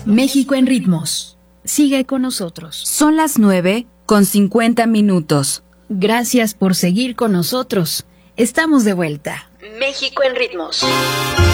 México en ritmos. Sigue con nosotros. Son las 9:50. Gracias por seguir con nosotros. Estamos de vuelta. México en ritmos.